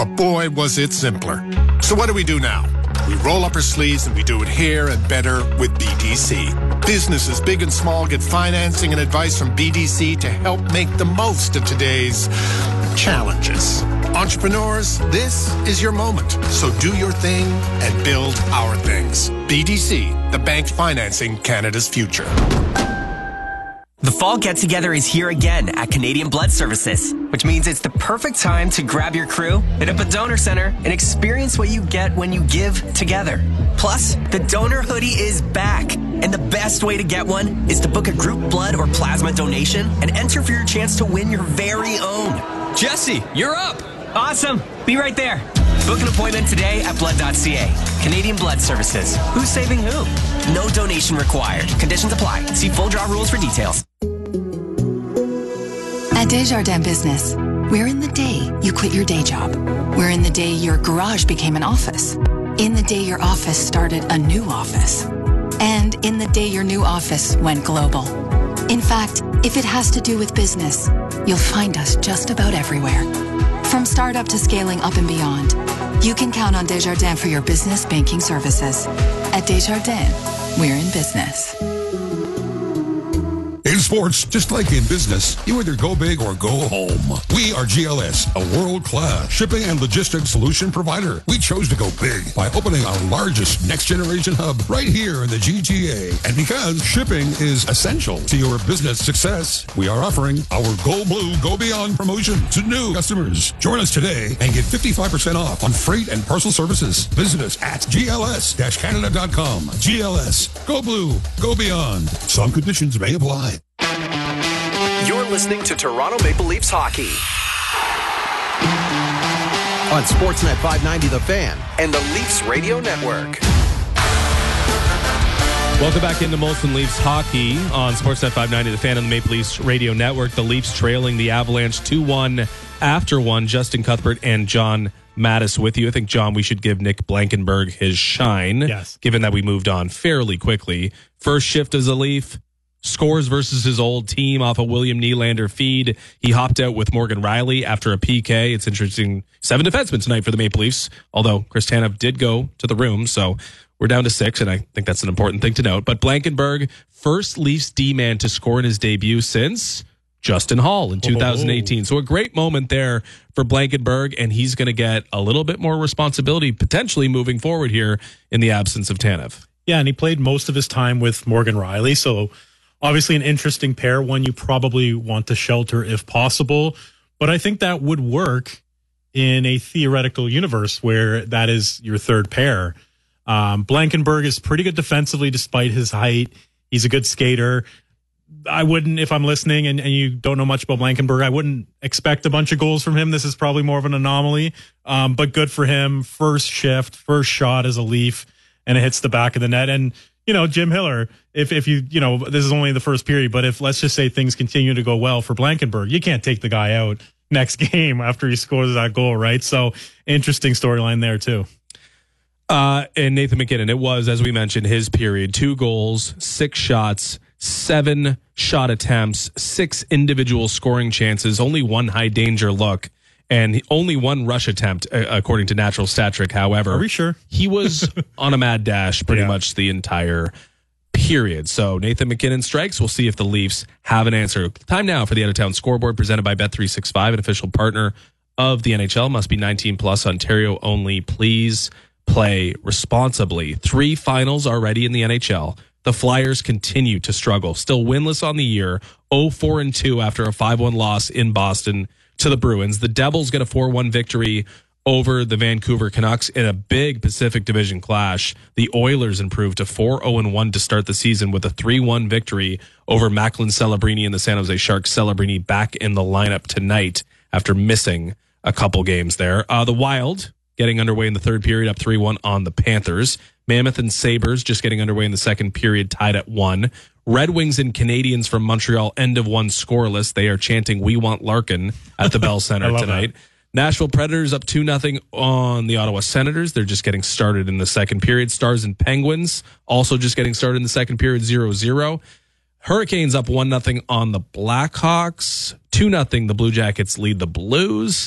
But boy, was it simpler. So what do we do now? We roll up our sleeves and we do it here and better with BDC. Businesses big and small get financing and advice from BDC to help make the most of today's challenges. Entrepreneurs, this is your moment. So do your thing and build our things. BDC, the bank financing Canada's future. The fall get-together is here again at Canadian Blood Services, which means it's the perfect time to grab your crew, hit up a donor center, and experience what you get when you give together. Plus, the donor hoodie is back, and the best way to get one is to book a group blood or plasma donation and enter for your chance to win your very own. Jesse, you're up! Awesome! Be right there. Book an appointment today at blood.ca. Canadian Blood Services. Who's saving who? No donation required. Conditions apply. See full draw rules for details. At Desjardins Business, we're in the day you quit your day job. We're in the day your garage became an office. In the day your office started a new office. And in the day your new office went global. In fact, if it has to do with business, you'll find us just about everywhere. From startup to scaling up and beyond, you can count on Desjardins for your business banking services. At Desjardins, we're in business. In sports, just like in business, you either go big or go home. We are GLS, a world-class shipping and logistics solution provider. We chose to go big by opening our largest next-generation hub right here in the GTA. And because shipping is essential to your business success, we are offering our Go Blue, Go Beyond promotion to new customers. Join us today and get 55% off on freight and parcel services. Visit us at gls-canada.com. GLS, Go Blue, Go Beyond. Some conditions may apply. You're listening to Toronto Maple Leafs hockey on Sportsnet 590 The Fan and the Leafs Radio Network. Welcome back into Molson Leafs hockey on Sportsnet 590 The Fan and the Maple Leafs Radio Network. The Leafs trailing the Avalanche 2-1 after one. Justin Cuthbert and John Mattis with you. I think, John, we should give Nick Blankenburg his shine. Yes. Given that we moved on fairly quickly. First shift as a Leaf. Scores versus his old team off a William Nylander feed. He hopped out with Morgan Riley after a PK. It's interesting. 7 defensemen tonight for the Maple Leafs, although Chris Tanev did go to the room, so we're down to 6, and I think that's an important thing to note. But Blankenburg, first Leafs D-man to score in his debut since Justin Hall in 2018. So a great moment there for Blankenburg, and he's going to get a little bit more responsibility potentially moving forward here in the absence of Tanev. Yeah, and he played most of his time with Morgan Riley, so obviously an interesting pair, one you probably want to shelter if possible. But I think that would work in a theoretical universe where that is your third pair. Blankenburg is pretty good defensively despite his height. He's a good skater. I wouldn't, if I'm listening and you don't know much about Blankenburg, I wouldn't expect a bunch of goals from him. This is probably more of an anomaly, but good for him. First shift, first shot as a Leaf, and it hits the back of the net. And you know, Jim Hiller, if you this is only the first period, but if let's just say things continue to go well for Blankenburg, you can't take the guy out next game after he scores that goal, right? So interesting storyline there too. And Nathan MacKinnon, it was, as we mentioned, his period. 2 goals, 6 shots, 7 shot attempts, 6 individual scoring chances, only 1 high danger look, and only 1 rush attempt, according to Natural Stat Trick. However, are we sure? He was on a mad dash pretty much the entire period. So Nathan MacKinnon strikes. We'll see if the Leafs have an answer. Time now for the out-of-town scoreboard presented by Bet365, an official partner of the NHL. Must be 19 plus, Ontario only. Please play responsibly. 3 finals already in the NHL. The Flyers continue to struggle. Still winless on the year. 0-4-2 after a 5-1 loss in Boston to the Bruins. The Devils get a 4-1 victory over the Vancouver Canucks in a big Pacific Division clash. The Oilers improved to 4-0-1 to start the season with a 3-1 victory over Macklin Celebrini and the San Jose Sharks. Celebrini back in the lineup tonight after missing a couple games there. The Wild getting underway in the third period, up 3-1 on the Panthers. Mammoth and Sabres just getting underway in the second period, tied at 1. Red Wings and Canadians from Montreal, end of 1 scoreless. They are chanting, "We want Larkin" at the Bell Center tonight. That. Nashville Predators up 2-0 on the Ottawa Senators. They're just getting started in the second period. Stars and Penguins also just getting started in the second period, 0-0. Hurricanes up 1-0 on the Blackhawks. 2-0 the Blue Jackets lead the Blues.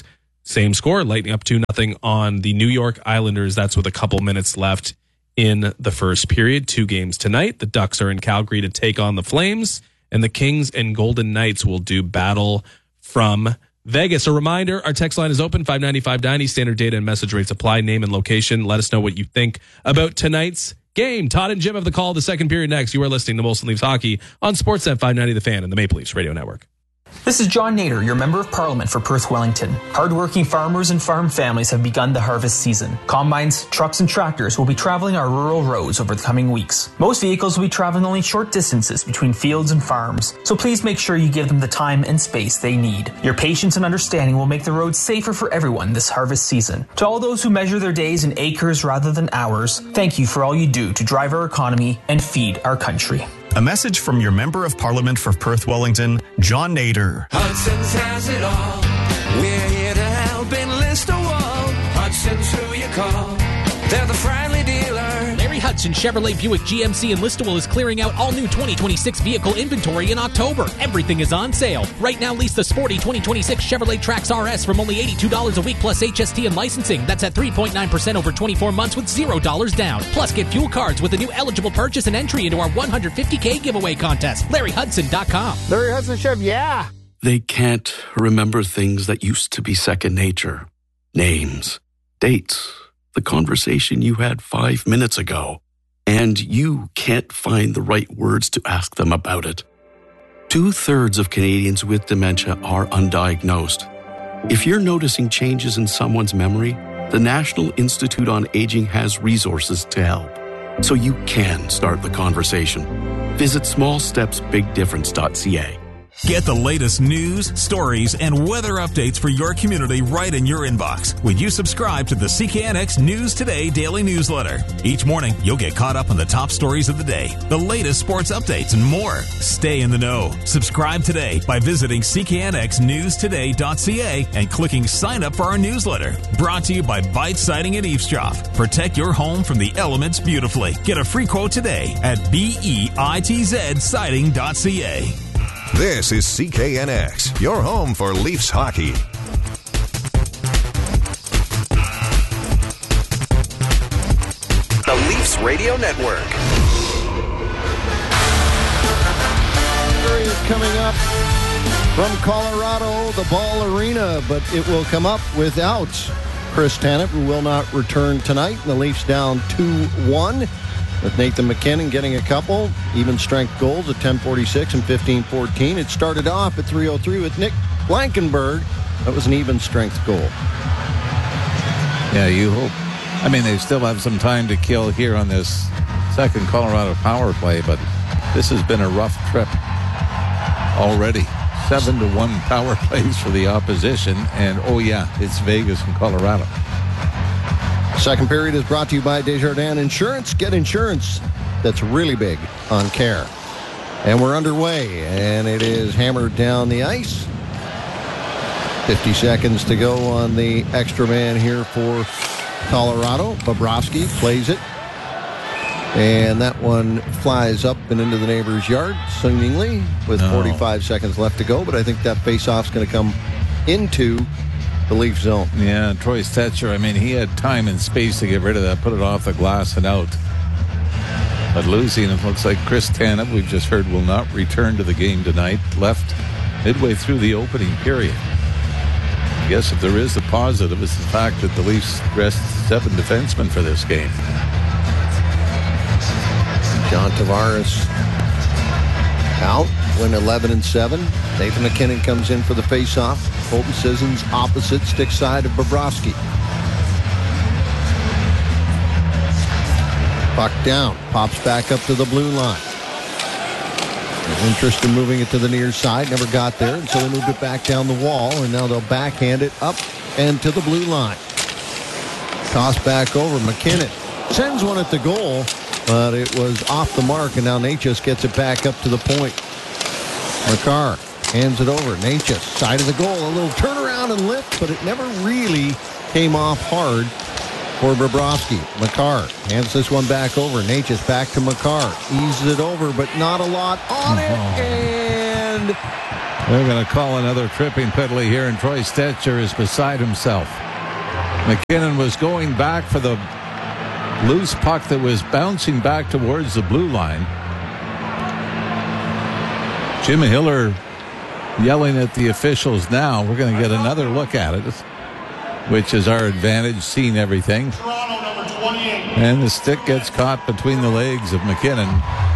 Same score, Lightning up 2-0 on the New York Islanders. That's with a couple minutes left in the first period. 2 games tonight. The Ducks are in Calgary to take on the Flames, and the Kings and Golden Knights will do battle from Vegas. A reminder, our text line is open, 590-590. Standard data and message rates apply. Name and location. Let us know what you think about tonight's game. Todd and Jim have the call. The second period next. You are listening to Molson Leafs Hockey on Sportsnet 590 The Fan and the Maple Leafs Radio Network. This is John Nader, your Member of Parliament for Perth Wellington. Hardworking farmers and farm families have begun the harvest season. Combines, trucks, and tractors will be traveling our rural roads over the coming weeks. Most vehicles will be traveling only short distances between fields and farms, so please make sure you give them the time and space they need. Your patience and understanding will make the roads safer for everyone this harvest season. To all those who measure their days in acres rather than hours, thank you for all you do to drive our economy and feed our country. A message from your Member of Parliament for Perth Wellington, John Nader. Hudson's has it all. We're here to help enlist a wall. Hudson's who you call. They're the friendly dealer. Larry Hudson Chevrolet Buick GMC in Listowel is clearing out all new 2026 vehicle inventory in October. Everything is on sale. Right now, lease the sporty 2026 Chevrolet Trax RS from only $82 a week plus HST and licensing. That's at 3.9% over 24 months with $0 down. Plus, get fuel cards with a new eligible purchase and entry into our $150K giveaway contest. LarryHudson.com. Larry Hudson Chev, yeah. They can't remember things that used to be second nature. Names, dates, the conversation you had 5 minutes ago, and you can't find the right words to ask them about it. 2/3 of Canadians with dementia are undiagnosed. If you're noticing changes in someone's memory, the National Institute on Aging has resources to help, so you can start the conversation. Visit smallstepsbigdifference.ca. Get the latest news, stories, and weather updates for your community right in your inbox when you subscribe to the CKNX News Today daily newsletter. Each morning, you'll get caught up on the top stories of the day, the latest sports updates, and more. Stay in the know. Subscribe today by visiting cknxnewstoday.ca and clicking sign up for our newsletter. Brought to you by Bite Siding and Eavesdrop. Protect your home from the elements beautifully. Get a free quote today at BEITZsiding.ca. This is CKNX, your home for Leafs hockey. The Leafs Radio Network. Is coming up from Colorado, the Ball Arena, but it will come up without Chris Tanev, who will not return tonight. The Leafs down 2-1. With Nathan MacKinnon getting a couple even strength goals at 10:46 and 15:14. It started off at 3:03 with Nick Blankenburg. That was an even strength goal. Yeah, you hope. I mean, they still have some time to kill here on this second Colorado power play, but this has been a rough trip already. 7-1 power plays for the opposition, and oh yeah, it's Vegas and Colorado. Second period is brought to you by Desjardins Insurance. Get insurance that's really big on care. And we're underway, and it is hammered down the ice. 50 seconds to go on the extra man here for Colorado. Bobrovsky plays it. And that one flies up and into the neighbor's yard, swingingly, with 45 seconds left to go. But I think that faceoff's going to come into the Leaf zone. Yeah, Troy Stetcher, I mean, he had time and space to get rid of that, put it off the glass and out. But losing, it looks like Chris Tanev, we've just heard, will not return to the game tonight. Left midway through the opening period. I guess if there is a positive, it's the fact that the Leafs dressed 7 defensemen for this game. John Tavares out, win 11-7. Nathan MacKinnon comes in for the faceoff. Colton Sissons opposite stick side of Bobrovsky. Puck down, pops back up to the blue line. There's interest in moving it to the near side, never got there, and so they moved it back down the wall, and now they'll backhand it up and to the blue line. Toss back over, MacKinnon sends one at the goal, but it was off the mark, and now Necas gets it back up to the point. Makar hands it over. Necas, side of the goal, a little turnaround and lift, but it never really came off hard for Bobrovsky. Makar hands this one back over. Necas back to Makar. Eases it over, but not a lot on it. And They're going to call another tripping penalty here, and Troy Stetcher is beside himself. McKinnon was going back for the loose puck that was bouncing back towards the blue line. Jim Hiller yelling at the officials now. We're going to get another look at it, which is our advantage, seeing everything. And the stick gets caught between the legs of McKinnon.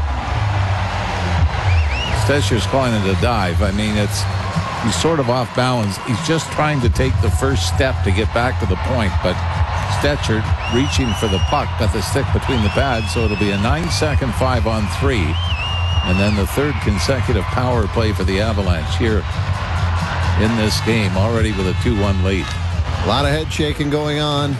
Stetcher's calling it a dive. I mean, he's sort of off balance. He's just trying to take the first step to get back to the point, but Stetcher, reaching for the puck, got the stick between the pads, so it'll be a 9-second 5-on-3. And then the third consecutive power play for the Avalanche here in this game, already with a 2-1 lead. A lot of head shaking going on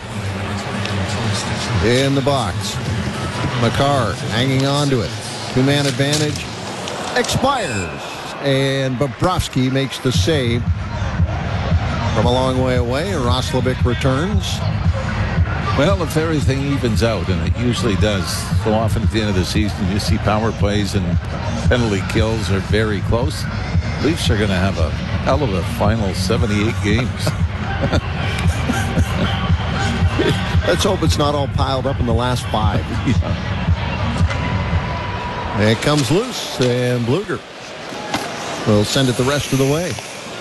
in the box. Makar hanging on to it. Two-man advantage expires. And Bobrovsky makes the save from a long way away. And Roslovic returns. Well, if everything evens out, and it usually does, so often at the end of the season, you see power plays and penalty kills are very close. Leafs are going to have a hell of a final 78 games. Let's hope it's not all piled up in the last 5. It comes loose, and Bluger will send it the rest of the way.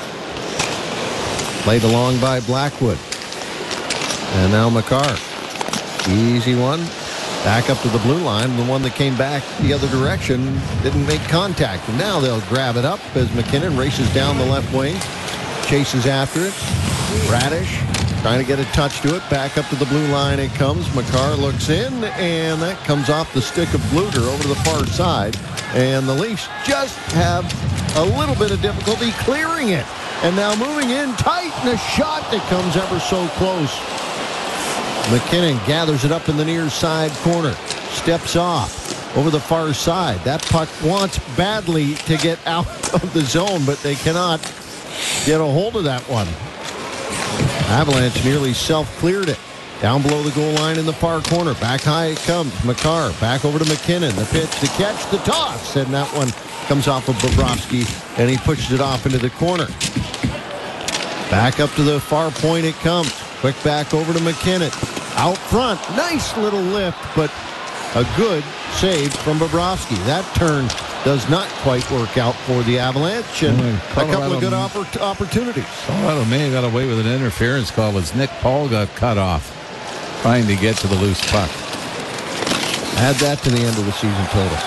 Played along by Blackwood. And now Makar. Easy one. Back up to the blue line. The one that came back the other direction didn't make contact. And now they'll grab it up as McKinnon races down the left wing. Chases after it. Radish trying to get a touch to it. Back up to the blue line it comes. Makar looks in, and that comes off the stick of Bluger over to the far side. And the Leafs just have a little bit of difficulty clearing it. And now moving in tight, and a shot that comes ever so close. McKinnon gathers it up in the near side corner. Steps off over the far side. That puck wants badly to get out of the zone, but they cannot get a hold of that one. Avalanche nearly self-cleared it. Down below the goal line in the far corner. Back high it comes. Makar back over to McKinnon. The pitch, the catch, the toss. And that one comes off of Bobrovsky, and he pushes it off into the corner. Back up to the far point it comes. Quick back over to McKinnon. Out front. Nice little lift, but a good save from Bobrovsky. That turn does not quite work out for the Avalanche, and a couple of good opportunities. Colorado may have got away with an interference call as Nick Paul got cut off trying to get to the loose puck. Add that to the end of the season total.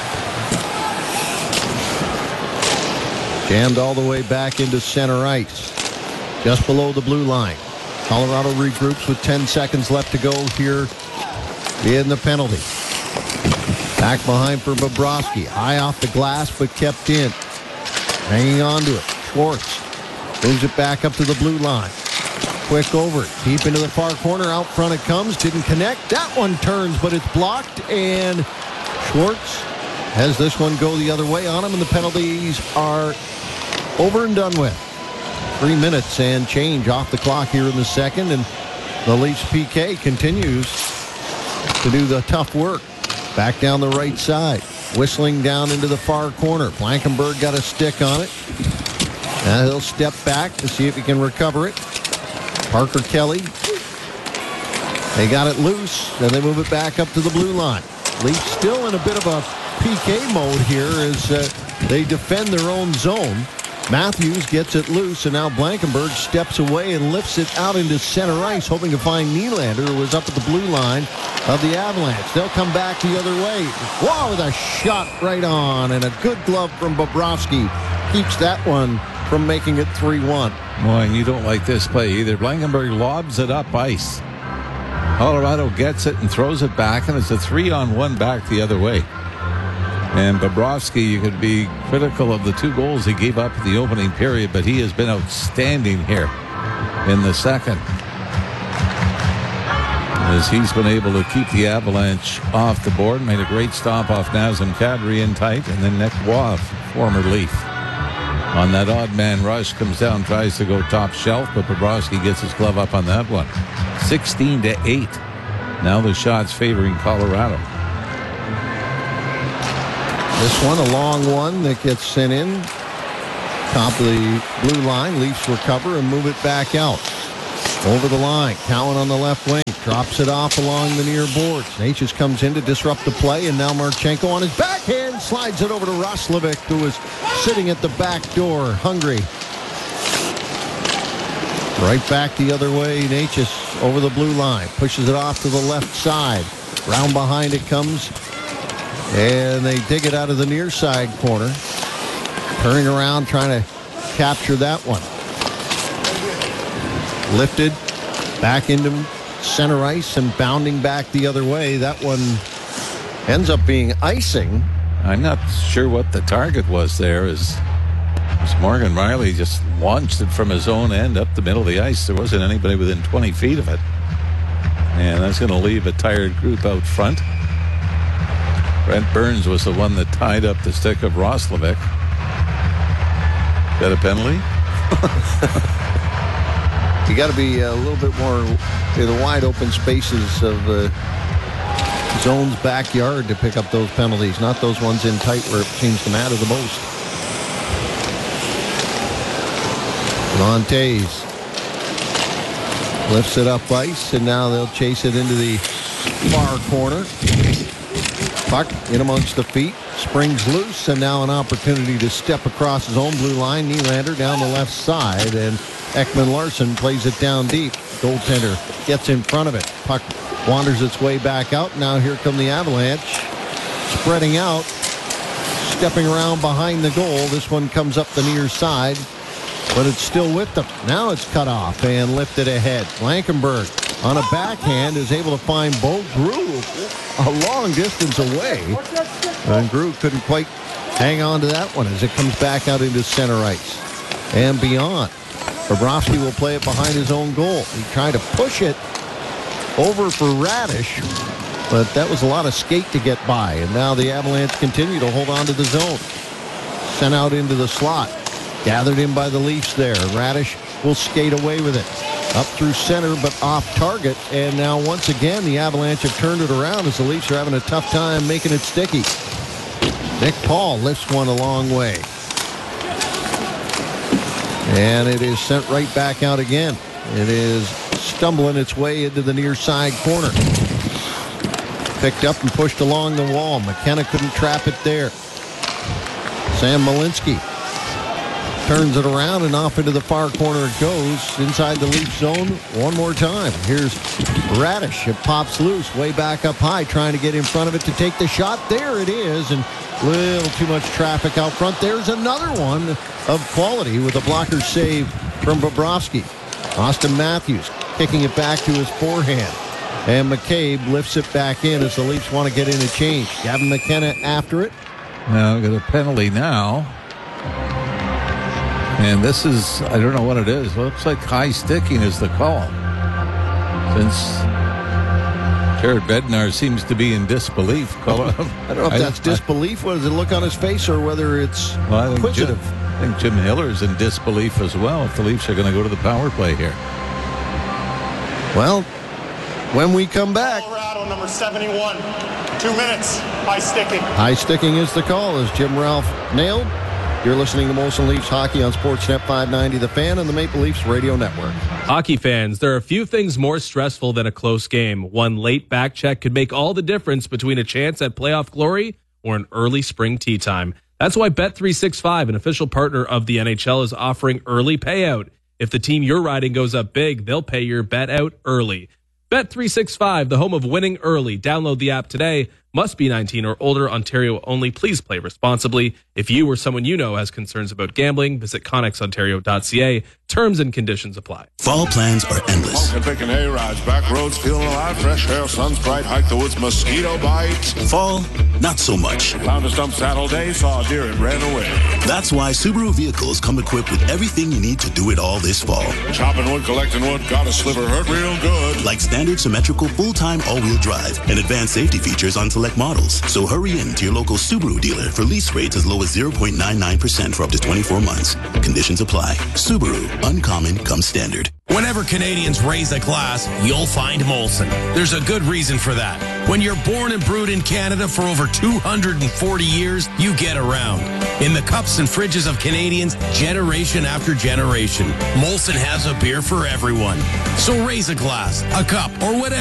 Jammed all the way back into center ice, just below the blue line. Colorado regroups with 10 seconds left to go here in the penalty. Back behind for Bobrovsky. High off the glass, but kept in. Hanging on to it. Schwartz moves it back up to the blue line. Quick over it. Deep into the far corner. Out front it comes. Didn't connect. That one turns, but it's blocked. And Schwartz has this one go the other way on him, and the penalties are over and done with. 3 minutes and change off the clock here in the second, and the Leafs PK continues to do the tough work. Back down the right side, whistling down into the far corner. Blankenburg got a stick on it. Now he'll step back to see if he can recover it. Parker Kelly. They got it loose, and they move it back up to the blue line. Leafs still in a bit of a PK mode here as they defend their own zone. Matthews gets it loose, and now Blankenburg steps away and lifts it out into center ice, hoping to find Nylander, who was up at the blue line of the Avalanche. They'll come back the other way. Wow, with a shot right on, and a good glove from Bobrovsky keeps that one from making it 3-1. Boy, and you don't like this play either. Blankenburg lobs it up ice. Colorado gets it and throws it back, and it's a 3-on-1 back the other way. And Bobrovsky, you could be critical of the 2 goals he gave up at the opening period, but he has been outstanding here in the second, as he's been able to keep the Avalanche off the board. Made a great stop off Nazem Kadri in tight, and then Nick Waugh, former Leaf, on that odd man rush, comes down, tries to go top shelf, but Bobrovsky gets his glove up on that one. 16-8. Now the shots favoring Colorado. This one, a long one that gets sent in. Top of the blue line. Leafs recover and move it back out. Over the line. Cowan on the left wing. Drops it off along the near boards. Necas comes in to disrupt the play, and now Marchenko on his backhand slides it over to Roslovic, who is sitting at the back door, hungry. Right back the other way. Necas over the blue line. Pushes it off to the left side. Round behind it comes, and they dig it out of the near side corner. Turning around, trying to capture that one. Lifted back into center ice and bounding back the other way. That one ends up being icing. I'm not sure what the target was there. As Morgan Rielly just launched it from his own end up the middle of the ice. There wasn't anybody within 20 feet of it. And that's going to leave a tired group out front. Brent Burns was the one that tied up the stick of Roslovic. Is that a penalty? You got to be a little bit more in the wide open spaces of Zone's backyard to pick up those penalties, not those ones in tight where it seems to matter the most. Montes lifts it up ice, and now they'll chase it into the far corner. Puck in amongst the feet, springs loose, and now an opportunity to step across his own blue line. Nylander down the left side, and Ekman Larsson plays it down deep. Goaltender gets in front of it. Puck wanders its way back out. Now here come the Avalanche. Spreading out. Stepping around behind the goal. This one comes up the near side, but it's still with them. Now it's cut off and lifted ahead. Blankenberg on a backhand is able to find Bo Groulx a long distance away. And Groulx couldn't quite hang on to that one as it comes back out into center ice and beyond. Bobrovsky will play it behind his own goal. He tried to push it over for Radish, but that was a lot of skate to get by. And now the Avalanche continue to hold on to the zone. Sent out into the slot. Gathered in by the Leafs there. Radish will skate away with it. Up through center, but off target. And now once again, the Avalanche have turned it around as the Leafs are having a tough time making it sticky. Nick Paul lifts one a long way. And it is sent right back out again. It is stumbling its way into the near side corner. Picked up and pushed along the wall. McKenna couldn't trap it there. Sam Malinsky turns it around and off into the far corner it goes. Inside the Leaf zone one more time. Here's Radish. It pops loose way back up high, trying to get in front of it to take the shot. There it is, and a little too much traffic out front. There's another one of quality with a blocker save from Bobrovsky. Austin Matthews kicking it back to his forehand. And McCabe lifts it back in as the Leafs want to get in a change. Gavin McKenna after it. Now we got a penalty now. And this is, I don't know what it is. It looks like high sticking is the call. Since Jared Bednar seems to be in disbelief. I don't know if that's disbelief. What does it look on his face, or whether it's inquisitive? I think Jim Hiller's in disbelief as well if the Leafs are going to go to the power play here. Well, when we come back. Colorado, number 71. 2 minutes. High sticking. High sticking is the call, as Jim Ralph nailed. You're listening to Molson Leafs Hockey on Sportsnet 590, The Fan, and the Maple Leafs Radio Network. Hockey fans, there are a few things more stressful than a close game. One late back check could make all the difference between a chance at playoff glory or an early spring tee time. That's why Bet365, an official partner of the NHL, is offering early payout. If the team you're riding goes up big, they'll pay your bet out early. Bet365, the home of winning early. Download the app today. Must be 19 or older. Ontario only. Please play responsibly. If you or someone you know has concerns about gambling, visit connexontario.ca. Terms and conditions apply. Fall plans are endless. Pumpkin picking hay-rides, back roads, feeling alive, fresh air, sun's bright, hike the woods, mosquito bites. Fall, not so much. Found a stump saddle day, saw a deer and ran away. That's why Subaru vehicles come equipped with everything you need to do it all this fall. Chopping wood, collecting wood, got a sliver hurt real good. Like standard symmetrical full-time all-wheel drive and advanced safety features on select models. So hurry in to your local Subaru dealer for lease rates as low as 0.99% for up to 24 months. Conditions apply. Subaru, uncommon comes standard. Whenever Canadians raise a glass, you'll find Molson. There's a good reason for that. When you're born and brewed in Canada for over 240 years, you get around. In the cups and fridges of Canadians, generation after generation, Molson has a beer for everyone. So raise a glass, a cup, or whatever